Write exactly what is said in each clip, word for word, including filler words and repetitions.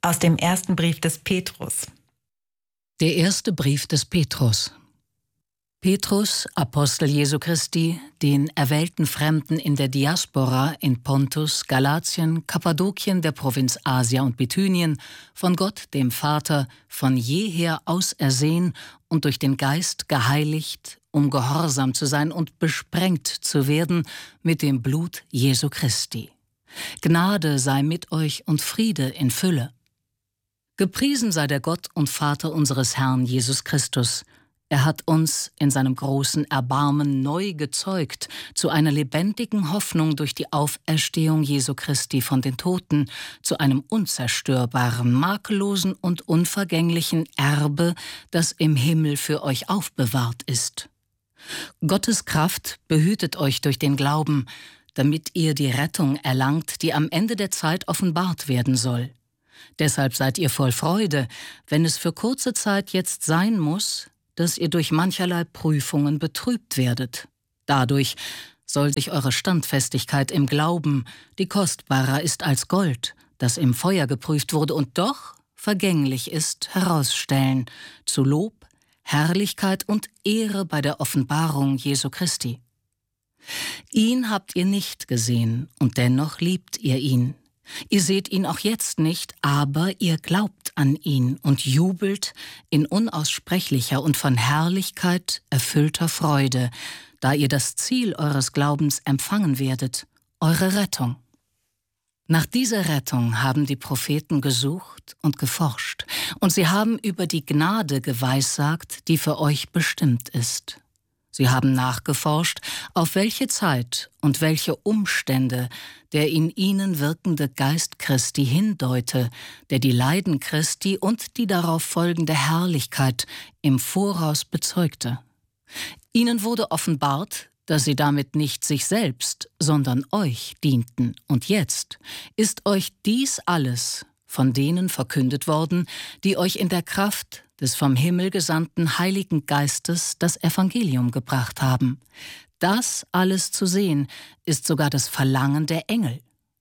Aus dem ersten Brief des Petrus. Der erste Brief des Petrus. Petrus, Apostel Jesu Christi, den erwählten Fremden in der Diaspora in Pontus, Galatien, Kappadokien, der Provinz Asia und Bithynien, von Gott, dem Vater, von jeher ausersehen und durch den Geist geheiligt, um gehorsam zu sein und besprengt zu werden mit dem Blut Jesu Christi. Gnade sei mit euch und Friede in Fülle. Gepriesen sei der Gott und Vater unseres Herrn Jesus Christus. Er hat uns in seinem großen Erbarmen neu gezeugt zu einer lebendigen Hoffnung durch die Auferstehung Jesu Christi von den Toten, zu einem unzerstörbaren, makellosen und unvergänglichen Erbe, das im Himmel für euch aufbewahrt ist. Gottes Kraft behütet euch durch den Glauben, damit ihr die Rettung erlangt, die am Ende der Zeit offenbart werden soll. Deshalb seid ihr voll Freude, wenn es für kurze Zeit jetzt sein muss, dass ihr durch mancherlei Prüfungen betrübt werdet. Dadurch soll sich eure Standfestigkeit im Glauben, die kostbarer ist als Gold, das im Feuer geprüft wurde und doch vergänglich ist, herausstellen, zu Lob, Herrlichkeit und Ehre bei der Offenbarung Jesu Christi. Ihn habt ihr nicht gesehen, und dennoch liebt ihr ihn. Ihr seht ihn auch jetzt nicht, aber ihr glaubt an ihn und jubelt in unaussprechlicher und von Herrlichkeit erfüllter Freude, da ihr das Ziel eures Glaubens empfangen werdet, eure Rettung. Nach dieser Rettung haben die Propheten gesucht und geforscht, und sie haben über die Gnade geweissagt, die für euch bestimmt ist. Sie haben nachgeforscht, auf welche Zeit und welche Umstände der in ihnen wirkende Geist Christi hindeute, der die Leiden Christi und die darauf folgende Herrlichkeit im Voraus bezeugte. Ihnen wurde offenbart, dass sie damit nicht sich selbst, sondern euch dienten. Und jetzt ist euch dies alles von denen verkündet worden, die euch in der Kraft des vom Himmel gesandten Heiligen Geistes das Evangelium gebracht haben. Das alles zu sehen, ist sogar das Verlangen der Engel.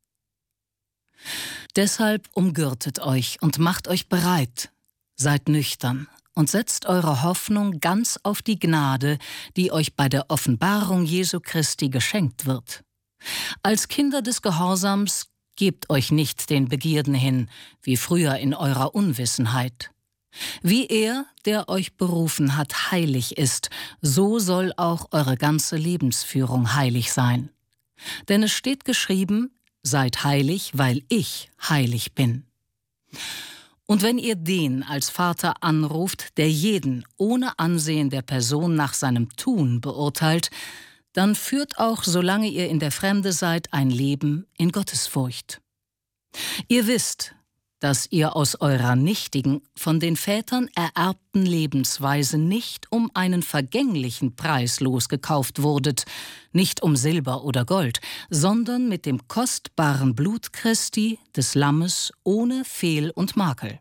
Deshalb umgürtet euch und macht euch bereit, seid nüchtern und setzt eure Hoffnung ganz auf die Gnade, die euch bei der Offenbarung Jesu Christi geschenkt wird. Als Kinder des Gehorsams gebt euch nicht den Begierden hin, wie früher in eurer Unwissenheit. Wie er, der euch berufen hat, heilig ist, so soll auch eure ganze Lebensführung heilig sein. Denn es steht geschrieben, seid heilig, weil ich heilig bin. Und wenn ihr den als Vater anruft, der jeden ohne Ansehen der Person nach seinem Tun beurteilt, dann führt auch, solange ihr in der Fremde seid, ein Leben in Gottesfurcht. Ihr wisst, dass ihr aus eurer nichtigen, von den Vätern ererbten Lebensweise nicht um einen vergänglichen Preis losgekauft wurdet, nicht um Silber oder Gold, sondern mit dem kostbaren Blut Christi, des Lammes, ohne Fehl und Makel.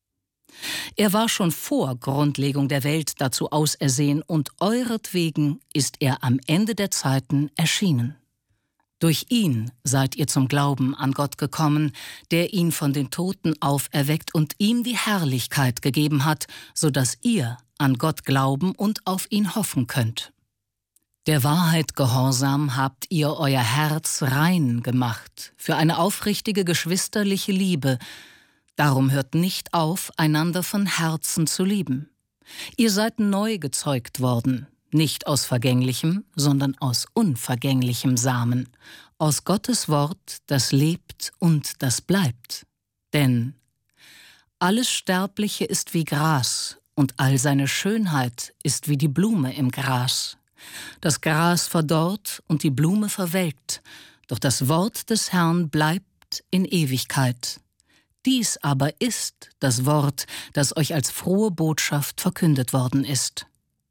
Er war schon vor Grundlegung der Welt dazu ausersehen, und euretwegen ist er am Ende der Zeiten erschienen. Durch ihn seid ihr zum Glauben an Gott gekommen, der ihn von den Toten auferweckt und ihm die Herrlichkeit gegeben hat, so dass ihr an Gott glauben und auf ihn hoffen könnt. Der Wahrheit gehorsam habt ihr euer Herz rein gemacht, für eine aufrichtige geschwisterliche Liebe. Darum hört nicht auf, einander von Herzen zu lieben. Ihr seid neu gezeugt worden, nicht aus vergänglichem, sondern aus unvergänglichem Samen, aus Gottes Wort, das lebt und das bleibt. Denn alles Sterbliche ist wie Gras, und all seine Schönheit ist wie die Blume im Gras. Das Gras verdorrt und die Blume verwelkt, doch das Wort des Herrn bleibt in Ewigkeit. Dies aber ist das Wort, das euch als frohe Botschaft verkündet worden ist.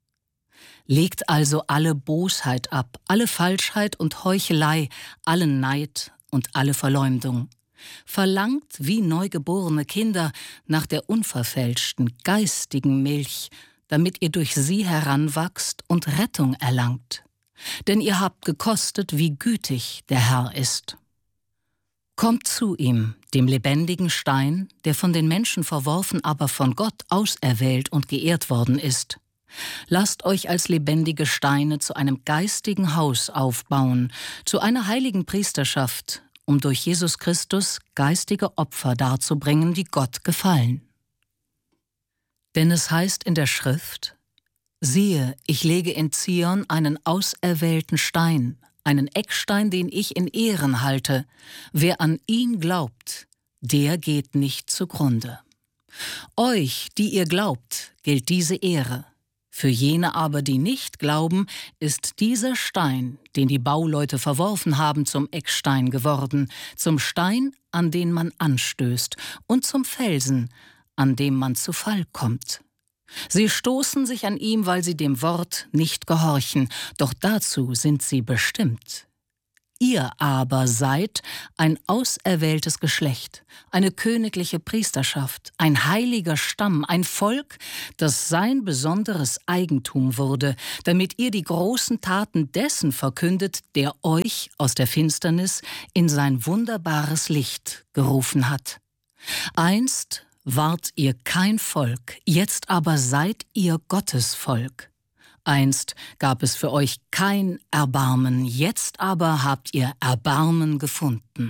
Legt also alle Bosheit ab, alle Falschheit und Heuchelei, allen Neid und alle Verleumdung. Verlangt wie neugeborene Kinder nach der unverfälschten, geistigen Milch, damit ihr durch sie heranwachst und Rettung erlangt. Denn ihr habt gekostet, wie gütig der Herr ist. Kommt zu ihm, dem lebendigen Stein, der von den Menschen verworfen, aber von Gott auserwählt und geehrt worden ist. Lasst euch als lebendige Steine zu einem geistigen Haus aufbauen, zu einer heiligen Priesterschaft, um durch Jesus Christus geistige Opfer darzubringen, die Gott gefallen. Denn es heißt in der Schrift: Siehe, ich lege in Zion einen auserwählten Stein, einen Eckstein, den ich in Ehren halte. Wer an ihn glaubt, der geht nicht zugrunde. Euch, die ihr glaubt, gilt diese Ehre. Für jene aber, die nicht glauben, ist dieser Stein, den die Bauleute verworfen haben, zum Eckstein geworden, zum Stein, an den man anstößt, und zum Felsen, an dem man zu Fall kommt. Sie stoßen sich an ihm, weil sie dem Wort nicht gehorchen, doch dazu sind sie bestimmt. Ihr aber seid ein auserwähltes Geschlecht, eine königliche Priesterschaft, ein heiliger Stamm, ein Volk, das sein besonderes Eigentum wurde, damit ihr die großen Taten dessen verkündet, der euch aus der Finsternis in sein wunderbares Licht gerufen hat. Einst wart ihr kein Volk, jetzt aber seid ihr Gottes Volk. Einst gab es für euch kein Erbarmen, jetzt aber habt ihr Erbarmen gefunden.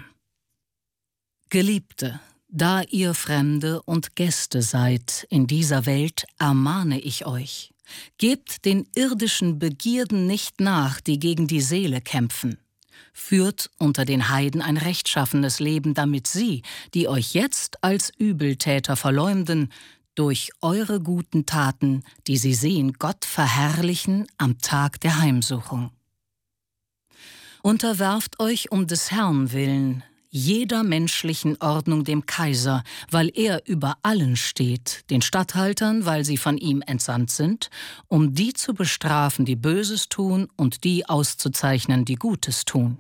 Geliebte, da ihr Fremde und Gäste seid in dieser Welt, ermahne ich euch. Gebt den irdischen Begierden nicht nach, die gegen die Seele kämpfen. Führt unter den Heiden ein rechtschaffenes Leben, damit sie, die euch jetzt als Übeltäter verleumden, durch eure guten Taten, die sie sehen, Gott verherrlichen am Tag der Heimsuchung. Unterwerft euch um des Herrn willen jeder menschlichen Ordnung dem Kaiser, weil er über allen steht, den Statthaltern, weil sie von ihm entsandt sind, um die zu bestrafen, die Böses tun, und die auszuzeichnen, die Gutes tun.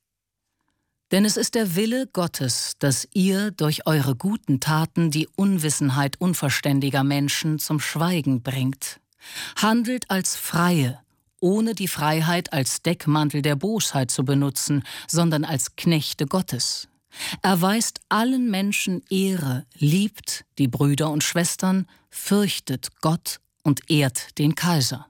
Denn es ist der Wille Gottes, dass ihr durch eure guten Taten die Unwissenheit unverständiger Menschen zum Schweigen bringt. Handelt als Freie, ohne die Freiheit als Deckmantel der Bosheit zu benutzen, sondern als Knechte Gottes. Erweist allen Menschen Ehre, liebt die Brüder und Schwestern, fürchtet Gott und ehrt den Kaiser.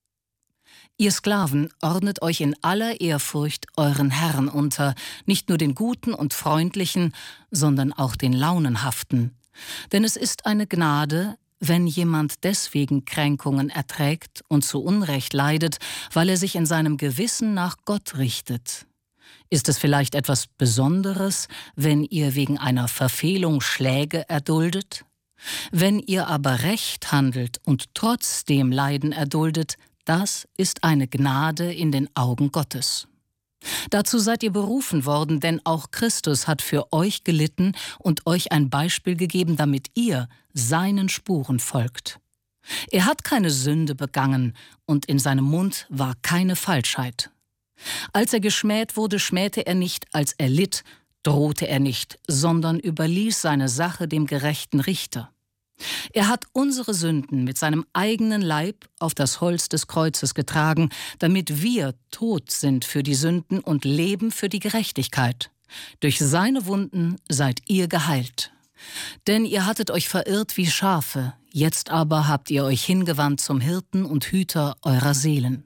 Ihr Sklaven, ordnet euch in aller Ehrfurcht euren Herren unter, nicht nur den Guten und Freundlichen, sondern auch den Launenhaften. Denn es ist eine Gnade, wenn jemand deswegen Kränkungen erträgt und zu Unrecht leidet, weil er sich in seinem Gewissen nach Gott richtet. Ist es vielleicht etwas Besonderes, wenn ihr wegen einer Verfehlung Schläge erduldet? Wenn ihr aber recht handelt und trotzdem Leiden erduldet, das ist eine Gnade in den Augen Gottes. Dazu seid ihr berufen worden, denn auch Christus hat für euch gelitten und euch ein Beispiel gegeben, damit ihr seinen Spuren folgt. Er hat keine Sünde begangen und in seinem Mund war keine Falschheit. Als er geschmäht wurde, schmähte er nicht, als er litt, drohte er nicht, sondern überließ seine Sache dem gerechten Richter. Er hat unsere Sünden mit seinem eigenen Leib auf das Holz des Kreuzes getragen, damit wir tot sind für die Sünden und leben für die Gerechtigkeit. Durch seine Wunden seid ihr geheilt. Denn ihr hattet euch verirrt wie Schafe, jetzt aber habt ihr euch hingewandt zum Hirten und Hüter eurer Seelen.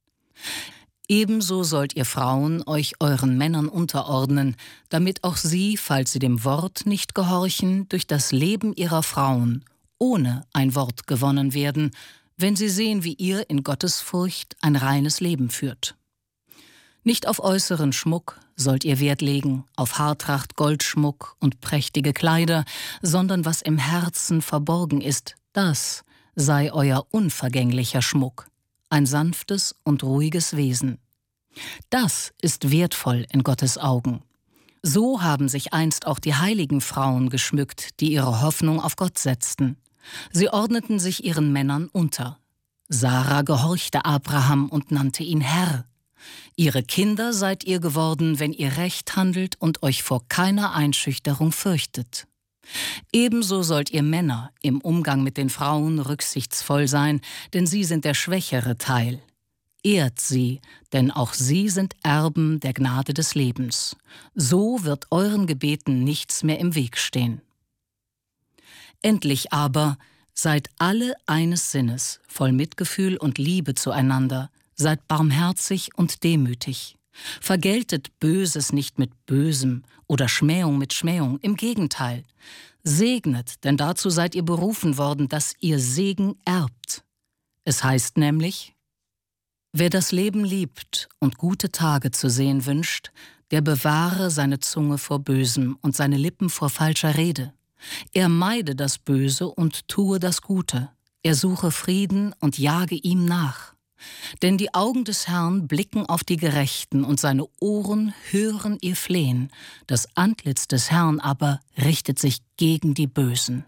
Ebenso sollt ihr Frauen euch euren Männern unterordnen, damit auch sie, falls sie dem Wort nicht gehorchen, durch das Leben ihrer Frauen ohne ein Wort gewonnen werden, wenn sie sehen, wie ihr in Gottesfurcht ein reines Leben führt. Nicht auf äußeren Schmuck sollt ihr Wert legen, auf Haartracht, Goldschmuck und prächtige Kleider, sondern was im Herzen verborgen ist, das sei euer unvergänglicher Schmuck, ein sanftes und ruhiges Wesen. Das ist wertvoll in Gottes Augen. So haben sich einst auch die heiligen Frauen geschmückt, die ihre Hoffnung auf Gott setzten. Sie ordneten sich ihren Männern unter. Sarah gehorchte Abraham und nannte ihn Herr. Ihre Kinder seid ihr geworden, wenn ihr recht handelt und euch vor keiner Einschüchterung fürchtet. Ebenso sollt ihr Männer im Umgang mit den Frauen rücksichtsvoll sein, denn sie sind der schwächere Teil. Ehrt sie, denn auch sie sind Erben der Gnade des Lebens. So wird euren Gebeten nichts mehr im Weg stehen. Endlich aber, seid alle eines Sinnes, voll Mitgefühl und Liebe zueinander, seid barmherzig und demütig. Vergeltet Böses nicht mit Bösem oder Schmähung mit Schmähung, im Gegenteil. Segnet, denn dazu seid ihr berufen worden, dass ihr Segen erbt. Es heißt nämlich: Wer das Leben liebt und gute Tage zu sehen wünscht, der bewahre seine Zunge vor Bösem und seine Lippen vor falscher Rede. Er meide das Böse und tue das Gute. Er suche Frieden und jage ihm nach. Denn die Augen des Herrn blicken auf die Gerechten und seine Ohren hören ihr Flehen. Das Antlitz des Herrn aber richtet sich gegen die Bösen.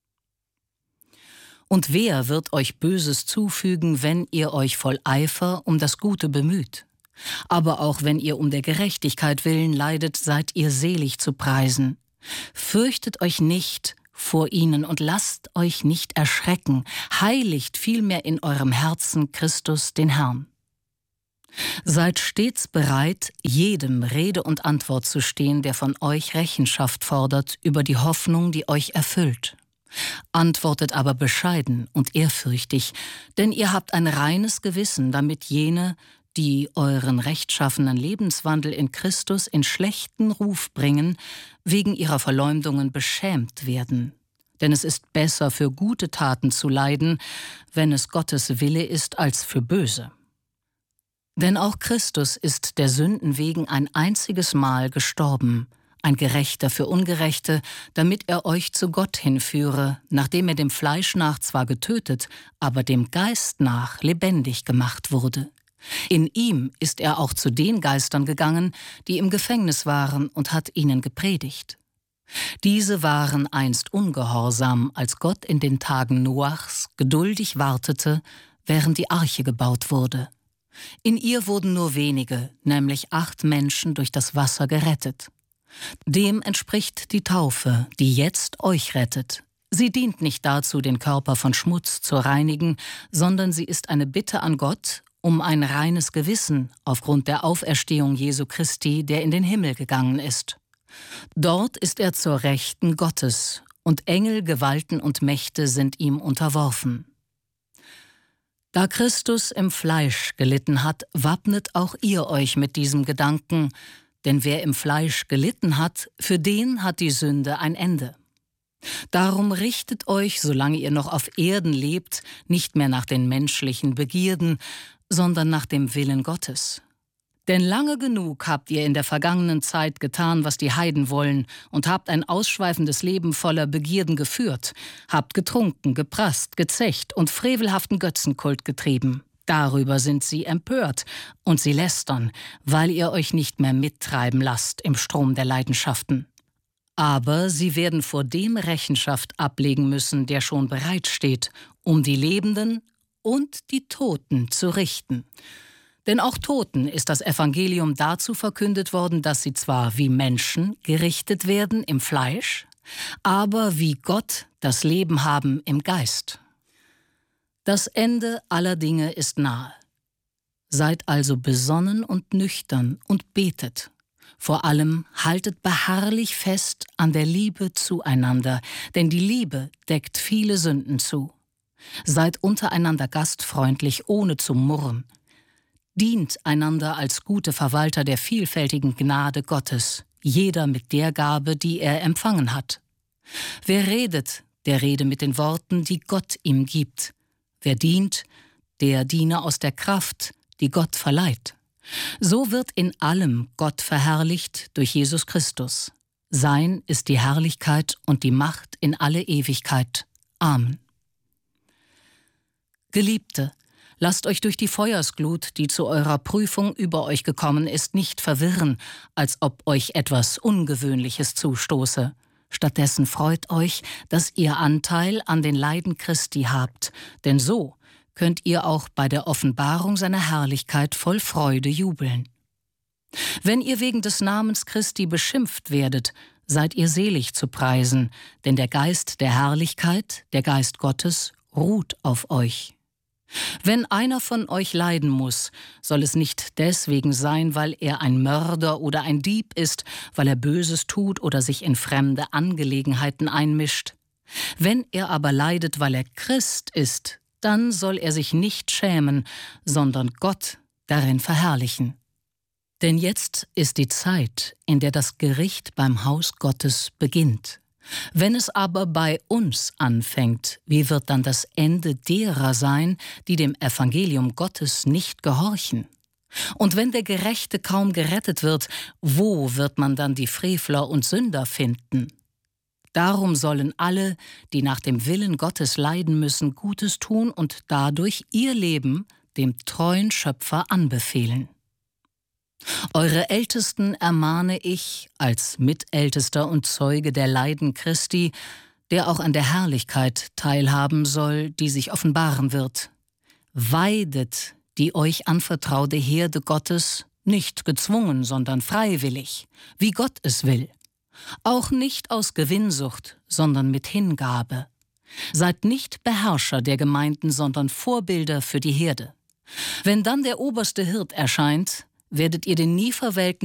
Und wer wird euch Böses zufügen, wenn ihr euch voll Eifer um das Gute bemüht? Aber auch wenn ihr um der Gerechtigkeit willen leidet, seid ihr selig zu preisen. Fürchtet euch nicht vor ihnen und lasst euch nicht erschrecken, heiligt vielmehr in eurem Herzen Christus den Herrn. Seid stets bereit, jedem Rede und Antwort zu stehen, der von euch Rechenschaft fordert über die Hoffnung, die euch erfüllt. Antwortet aber bescheiden und ehrfürchtig, denn ihr habt ein reines Gewissen, damit jene, die euren rechtschaffenen Lebenswandel in Christus in schlechten Ruf bringen, wegen ihrer Verleumdungen beschämt werden. Denn es ist besser, für gute Taten zu leiden, wenn es Gottes Wille ist, als für böse. Denn auch Christus ist der Sünden wegen ein einziges Mal gestorben, ein Gerechter für Ungerechte, damit er euch zu Gott hinführe, nachdem er dem Fleisch nach zwar getötet, aber dem Geist nach lebendig gemacht wurde. In ihm ist er auch zu den Geistern gegangen, die im Gefängnis waren, und hat ihnen gepredigt. Diese waren einst ungehorsam, als Gott in den Tagen Noachs geduldig wartete, während die Arche gebaut wurde. In ihr wurden nur wenige, nämlich acht Menschen, durch das Wasser gerettet. Dem entspricht die Taufe, die jetzt euch rettet. Sie dient nicht dazu, den Körper von Schmutz zu reinigen, sondern sie ist eine Bitte an Gott um ein reines Gewissen aufgrund der Auferstehung Jesu Christi, der in den Himmel gegangen ist. Dort ist er zur Rechten Gottes, und Engel, Gewalten und Mächte sind ihm unterworfen. Da Christus im Fleisch gelitten hat, wappnet auch ihr euch mit diesem Gedanken, denn wer im Fleisch gelitten hat, für den hat die Sünde ein Ende. Darum richtet euch, solange ihr noch auf Erden lebt, nicht mehr nach den menschlichen Begierden, sondern nach dem Willen Gottes. Denn lange genug habt ihr in der vergangenen Zeit getan, was die Heiden wollen, und habt ein ausschweifendes Leben voller Begierden geführt, habt getrunken, geprasst, gezecht und frevelhaften Götzenkult getrieben. Darüber sind sie empört, und sie lästern, weil ihr euch nicht mehr mittreiben lasst im Strom der Leidenschaften. Aber sie werden vor dem Rechenschaft ablegen müssen, der schon bereitsteht, um die Lebenden und die Toten zu richten. Denn auch Toten ist das Evangelium dazu verkündet worden, dass sie zwar wie Menschen gerichtet werden im Fleisch, aber wie Gott das Leben haben im Geist. Das Ende aller Dinge ist nahe. Seid also besonnen und nüchtern und betet. Vor allem haltet beharrlich fest an der Liebe zueinander, denn die Liebe deckt viele Sünden zu. Seid untereinander gastfreundlich, ohne zu murren. Dient einander als gute Verwalter der vielfältigen Gnade Gottes, jeder mit der Gabe, die er empfangen hat. Wer redet, der rede mit den Worten, die Gott ihm gibt. Wer dient, der diene aus der Kraft, die Gott verleiht. So wird in allem Gott verherrlicht durch Jesus Christus. Sein ist die Herrlichkeit und die Macht in alle Ewigkeit. Amen. Geliebte, lasst euch durch die Feuersglut, die zu eurer Prüfung über euch gekommen ist, nicht verwirren, als ob euch etwas Ungewöhnliches zustoße. Stattdessen freut euch, dass ihr Anteil an den Leiden Christi habt, denn so könnt ihr auch bei der Offenbarung seiner Herrlichkeit voll Freude jubeln. Wenn ihr wegen des Namens Christi beschimpft werdet, seid ihr selig zu preisen, denn der Geist der Herrlichkeit, der Geist Gottes, ruht auf euch. Wenn einer von euch leiden muss, soll es nicht deswegen sein, weil er ein Mörder oder ein Dieb ist, weil er Böses tut oder sich in fremde Angelegenheiten einmischt. Wenn er aber leidet, weil er Christ ist, dann soll er sich nicht schämen, sondern Gott darin verherrlichen. Denn jetzt ist die Zeit, in der das Gericht beim Haus Gottes beginnt. Wenn es aber bei uns anfängt, wie wird dann das Ende derer sein, die dem Evangelium Gottes nicht gehorchen? Und wenn der Gerechte kaum gerettet wird, wo wird man dann die Frevler und Sünder finden? Darum sollen alle, die nach dem Willen Gottes leiden müssen, Gutes tun und dadurch ihr Leben dem treuen Schöpfer anbefehlen. Eure Ältesten ermahne ich als Mitältester und Zeuge der Leiden Christi, der auch an der Herrlichkeit teilhaben soll, die sich offenbaren wird. Weidet die euch anvertraute Herde Gottes, nicht gezwungen, sondern freiwillig, wie Gott es will. Auch nicht aus Gewinnsucht, sondern mit Hingabe. Seid nicht Beherrscher der Gemeinden, sondern Vorbilder für die Herde. Wenn dann der oberste Hirt erscheint, werdet ihr den nie verwelken